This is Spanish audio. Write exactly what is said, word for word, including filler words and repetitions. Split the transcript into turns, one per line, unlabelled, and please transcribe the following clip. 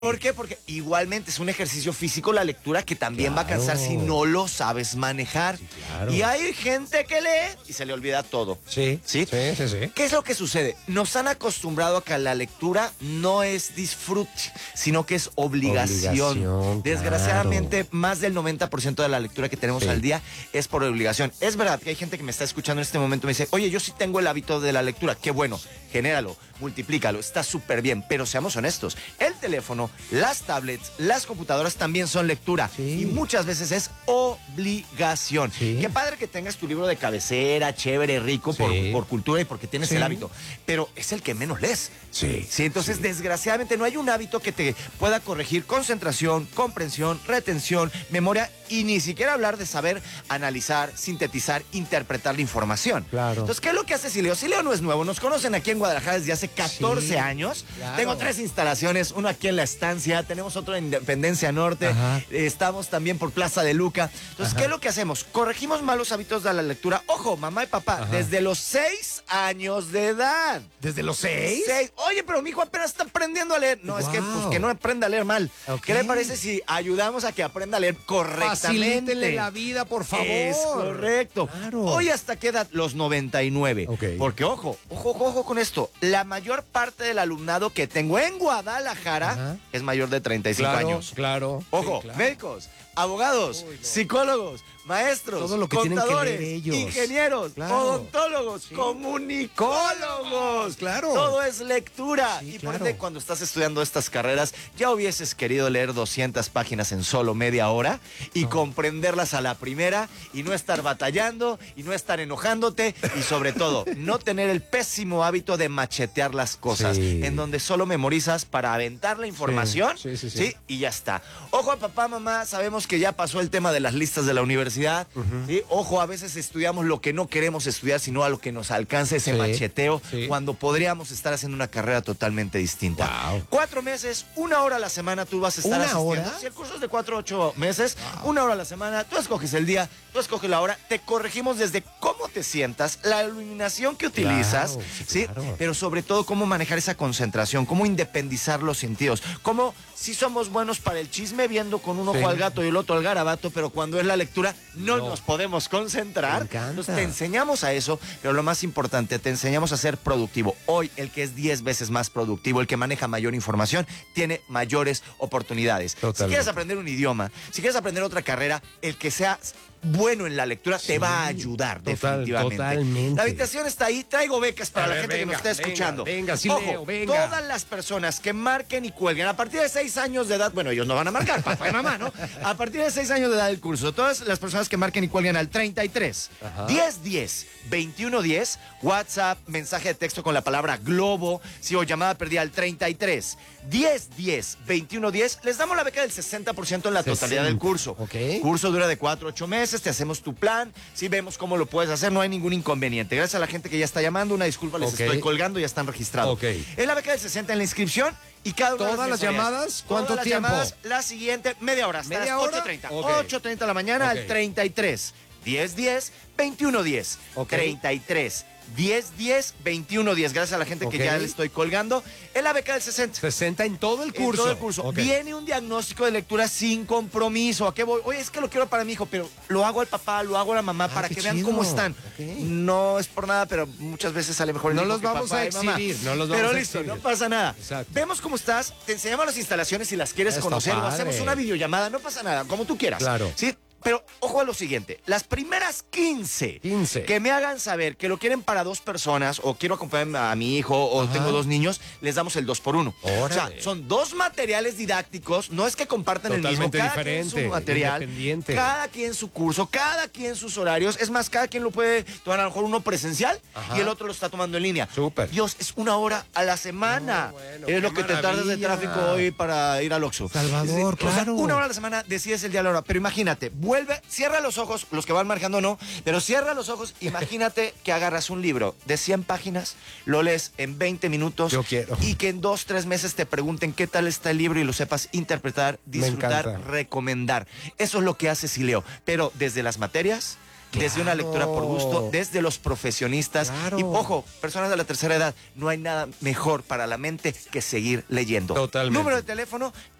¿Por qué? Porque igualmente es un ejercicio físico la lectura que también
Claro.
va a cansar si no lo sabes manejar.
Sí, claro.
Y hay gente que lee y se le olvida todo.
Sí,
¿Sí?
sí, sí, sí.
¿Qué es lo que sucede? Nos han acostumbrado a que la lectura no es disfrute, sino que es obligación.
Obligación,
Desgraciadamente,
claro.
más del noventa por ciento de la lectura que tenemos
Sí.
al día es por obligación. Es verdad que hay gente que me está escuchando en este momento y me dice, oye, yo sí tengo el hábito de la lectura. Qué bueno, genéralo, multiplícalo, está súper bien. Pero seamos honestos, el teléfono, las tablets, las computadoras también son lectura.
Sí.
Y muchas veces es obligación.
Sí.
Qué padre que tengas tu libro de cabecera, chévere, rico, por,
Sí.
por cultura y porque tienes
Sí.
el hábito. Pero es el que menos lees.
Sí.
Sí, entonces
Sí.
desgraciadamente no hay un hábito que te pueda corregir concentración, comprensión, retención, memoria y ni siquiera hablar de saber analizar, sintetizar, interpretar la información.
Claro.
Entonces, ¿qué es lo que hace Sileo? Sileo no es nuevo, nos conocen aquí en Guadalajara desde hace catorce
Sí,
años.
claro.
Tengo tres instalaciones, uno aquí en La Estancia, tenemos otro en Independencia Norte,
Ajá.
eh, estamos también por Plaza de Luca. Entonces,
Ajá.
¿qué es lo que hacemos? Corregimos malos hábitos de la lectura. Ojo, mamá y papá,
Ajá.
desde los seis años de edad.
¿Desde los seis?
Seis. Oye, pero mi hijo apenas está aprendiendo a leer. No, es que, pues,
Wow.
que no aprenda a leer mal.
Ok.
¿Qué le parece si ayudamos a que aprenda a leer correctamente?
Facilítele la vida, por favor.
Es correcto.
Claro.
Hoy hasta qué edad? Los noventa y nueve.
Ok.
Porque, ojo, ojo, ojo, ojo con esto. La mayor parte del alumnado que tengo en Guadalajara
Ajá.
es mayor de treinta y cinco
Claro,
años.
claro.
Ojo,
Sí, claro.
médicos, abogados,
Uy, no.
psicólogos, maestros,
Todo lo que tienen que
contadores,
leer ellos.
ingenieros,
Claro.
odontólogos,
Sí.
comunicólogos.
Claro.
Todo es lectura.
Sí,
y por
claro.
ende, cuando estás estudiando estas carreras, ya hubieses querido leer doscientas páginas en solo media hora y comprenderlas a la primera y no estar batallando y no estar enojándote y sobre todo, no tener el pésimo hábito de machetear las cosas,
Sí.
en donde solo memorizas para aventar la información.
Sí, sí, sí,
¿sí?
sí.
Y ya está. Ojo a papá, mamá, sabemos que ya pasó el tema de las listas de la universidad. ¿Sí? Ojo, a veces estudiamos lo que no queremos estudiar, sino a lo que nos alcanza ese
Sí,
macheteo,
sí.
cuando podríamos estar haciendo una carrera totalmente distinta.
Wow.
Cuatro meses, una hora a la semana tú vas a estar
¿Una
asistiendo.
hora?
Si el curso es de cuatro, ocho meses, una hora a la semana, tú escoges el día, tú escoges la hora, te corregimos desde cómo te sientas, la iluminación que utilizas,
Claro, sí,
¿sí?
claro.
Pero sobre todo cómo manejar esa concentración, cómo independizar los sentidos, cómo si somos buenos para el chisme viendo con un ojo
Sí.
al gato y el otro al garabato, pero cuando es la lectura no,
No.
nos podemos concentrar.
Me encanta.
Entonces te enseñamos a eso, pero lo más importante, te enseñamos a ser productivo. Hoy el que es diez veces más productivo, el que maneja mayor información, tiene mayores oportunidades. Si
Totalmente.
quieres aprender un idioma, si quieres aprender otra carrera, el que sea bueno en la lectura te
Sí.
va a ayudar
Total,
definitivamente.
totalmente.
La habitación está ahí, traigo becas para
A
la
ver,
gente
venga,
que nos está
venga,
escuchando.
venga, sí
Ojo,
leo, venga.
todas las personas que marquen y cuelguen a partir de seis años de edad, bueno, ellos no van a marcar, papá y mamá, ¿no? A partir de seis años de edad del curso, todas las personas que marquen y cuelguen al treinta y tres,
Ajá.
diez diez, veintiuno diez, WhatsApp, mensaje de texto con la palabra globo, sí, o llamada perdida al treinta y tres, diez diez, veintiuno diez, les damos la beca del sesenta por ciento en la totalidad del
sesenta,
curso.
ok.
Curso dura de cuatro a ocho meses, te hacemos tu plan, sí vemos cómo lo puedes hacer, no hay ningún inconveniente. Gracias a la gente que ya está llamando, una disculpa, les
Ok.
estoy colgando, ya están registrados.
Ok.
Es la beca del sesenta en la inscripción y cada una de
¿Todas las
mensualidades.
llamadas? ¿Cuánto
Todas las
tiempo?
llamadas, la siguiente, media hora, hasta
¿Media
las
hora?
ocho treinta.
Ok.
ocho treinta de la mañana
Ok.
al treinta y tres, diez diez, veintiuno diez.
Ok.
treinta y tres, diez diez, veintiuno diez. Gracias a la gente
Ok.
que ya le estoy colgando. Es la beca del sesenta.
sesenta en todo el
En
curso.
todo el curso.
Ok.
Viene un diagnóstico de lectura sin compromiso. ¿A qué voy? Oye, es que lo quiero para mi hijo, pero lo hago al papá, lo hago a la mamá
Ah,
para
qué
que vean
chido.
cómo están.
Ok.
No es por nada, pero muchas veces sale mejor el
No
hijo
los
que
vamos
papá
a
y mamá.
exhibir, no los vamos
Pero
a
listo,
exhibir.
no pasa nada.
Exacto.
Vemos cómo estás, te enseñamos las instalaciones si las quieres
Está
conocer o
padre.
hacemos una videollamada, no pasa nada, como tú quieras.
Claro.
Sí, pero ojo a lo siguiente, las primeras quince,
quince.
que me hagan saber que lo quieren para dos personas o quiero acompañar a mi hijo o
Ajá.
tengo dos niños, les damos el dos por uno. O sea,
Órale.
son dos materiales didácticos, no es que compartan el mismo,
Totalmente
cada
diferente,
quien su material,
independiente.
cada quien su curso, cada quien sus horarios, es más, cada quien lo puede tomar, a lo mejor uno presencial
Ajá.
y el otro lo está tomando en línea.
Súper.
Dios, es una hora a la semana.
No, bueno,
es
qué
lo que te tardas de
maravilla.
tráfico hoy para ir al Oxxo.
Salvador,
O sea,
claro.
una hora a la semana decides el día a la hora, pero imagínate, vuelve, cierra los ojos, los que van marcando no, pero cierra los ojos, imagínate que agarras un libro de cien páginas, lo lees en veinte minutos.
Yo quiero.
Y que en dos, tres meses te pregunten qué tal está el libro y lo sepas interpretar,
Me
disfrutar,
encanta.
recomendar. Eso es lo que hace Sileo, pero desde las materias, desde una lectura por gusto, desde los profesionistas.
Claro.
Y ojo, personas de la tercera edad, no hay nada mejor para la mente que seguir leyendo.
Totalmente.
Número de teléfono